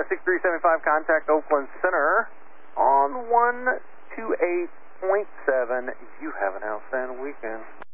6375, contact Oakland Center on 128.7. You have an outstanding weekend.